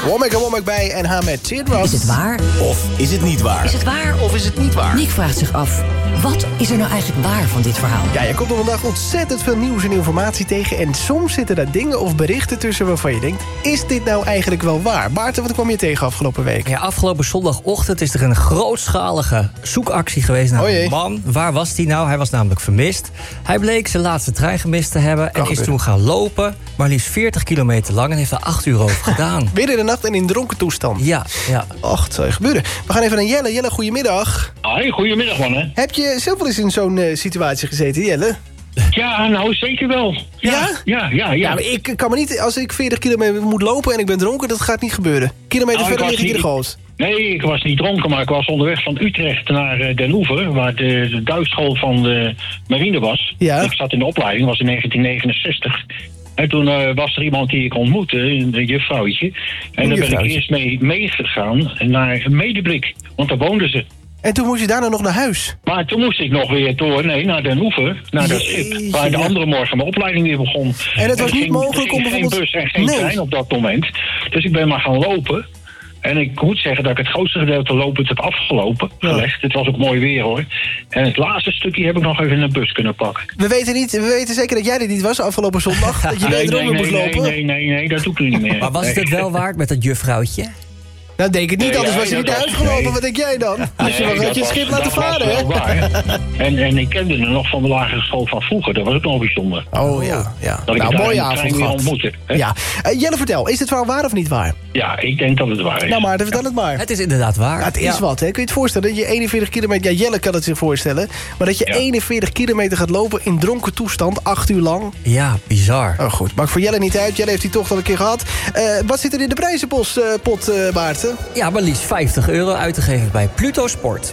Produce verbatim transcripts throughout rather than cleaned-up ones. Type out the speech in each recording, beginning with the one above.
Womack en Womack bij N H met Teardrops. Is het waar? Of is het niet waar? Is het waar of is het niet waar? Nick vraagt zich af, wat is er nou eigenlijk waar van dit verhaal? Ja, je komt er vandaag ontzettend veel nieuws en informatie tegen... en soms zitten daar dingen of berichten tussen waarvan je denkt... is dit nou eigenlijk wel waar? Maarten, wat kwam je tegen afgelopen week? Ja, afgelopen zondagochtend is er een grootschalige zoekactie geweest naar Oh jee. een man. Waar was hij nou? Hij was namelijk vermist. Hij bleek zijn laatste trein gemist te hebben... en Kan is gebeuren. toen gaan lopen, maar liefst veertig kilometer lang... en heeft er acht uur over gedaan. Weer in de nacht en in dronken toestand. Ja, ja. Och, het zal je gebeuren. We gaan even naar Jelle. Jelle, goedemiddag. Hoi, goedemiddag man, hè. Heb je zelf wel eens in zo'n eh, situatie gezeten, Jelle? Ja, nou zeker wel. Ja? Ja? Ja, ja, ja. Ja, maar ik kan me niet... Als ik veertig kilometer moet lopen en ik ben dronken... dat gaat niet gebeuren. Kilometer Nou, ik verder lig was ik in de niet- goot. Nee, ik was niet dronken, maar ik was onderweg van Utrecht naar eh, Den Oever... waar de, de duitschool van de marine was. Ja. Ik zat in de opleiding, dat was in negentien negenenzestig. En toen eh, was er iemand die ik ontmoette, een juffrouwtje. En daar ben ik juffrouwtje. eerst mee meegegaan naar Medeblik, want daar woonden ze. En toen moest je daarna nog naar huis. Maar toen moest ik nog weer door, nee, naar Den Oever, naar dat schip... Jeetje, waar de ja. andere morgen mijn opleiding weer begon. En het was er niet ging- mogelijk er om ging geen bijvoorbeeld- bus en geen Nee. trein op dat moment. Dus ik ben maar gaan lopen. En ik moet zeggen dat ik het grootste gedeelte lopend heb afgelopen, Ja. gelegd. Het was ook mooi weer, hoor. En het laatste stukje heb ik nog even in een bus kunnen pakken. We weten, niet, we weten zeker dat jij dit niet was afgelopen zondag. Dat je Nee, beter nee, over moest nee, lopen. nee, nee, nee, nee, dat doe ik nu niet meer. Maar was het Nee. het wel waard met dat juffrouwtje? Nou, denk het niet, Nee, anders ja, was je dat niet naar was- huis gelopen. nee. Wat denk jij dan? Als je Nee, was, had je het dat schip was- laten dat varen, was hè? wel waar. En, en ik kende hem nog van de lagere school van vroeger. Dat was ook nog bijzonder. Oh ja, ja. Dat ik Nou, het mooie daar in de avond trein weer gehad. ontmoette. hè? Ja. Uh, Jelle, vertel, is dit verhaal waar of niet waar? Ja, ik denk dat het waar is. Nou, Maarten, vertel het maar. Het is inderdaad waar. Ja, het is Ja. wat, hè? Kun je het voorstellen dat je eenenveertig kilometer... Ja, Jelle kan het zich voorstellen. Maar dat je Ja. eenenveertig kilometer gaat lopen in dronken toestand, acht uur lang. Ja, bizar. Oh, goed. Maakt voor Jelle niet uit. Jelle heeft die toch al een keer gehad. Uh, wat zit er in de prijzenpot, uh, pot, uh, Maarten? Ja, maar liefst vijftig euro uit te geven bij Pluto Sport.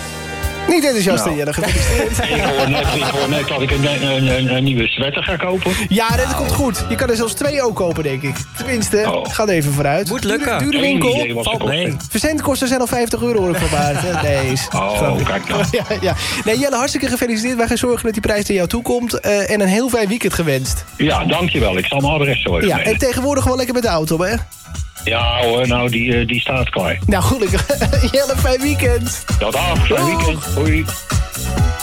Niet enthousiast, Nou. Jelle. Gefeliciteerd. Ik hoor net, ik hoor net dat ik een, een, een, een nieuwe sweater ga kopen. Ja, dat komt goed. Je kan er zelfs twee ook kopen, denk ik. Tenminste, Oh. ga er even vooruit. Moet lukken. Dure, dure Geen idee winkel. wat ze Valt mee. kosten. Verzendkosten zijn al vijftig euro, hoor ik van Maarten. Nee, is- Oh, kijk nou. Ja, ja. Nee, Jelle, hartstikke gefeliciteerd. Wij gaan zorgen dat die prijs naar jou toe komt. Uh, en een heel fijn weekend gewenst. Ja, dankjewel. Ik zal mijn adres zo even Ja, mailen. en tegenwoordig wel lekker met de auto, hè? Ja hoor, nou die, eh, die staat klaar. Nou, gelukkig. Jelle, fijn weekend. Ja, dag. Fijn Doeg. weekend. Hoi.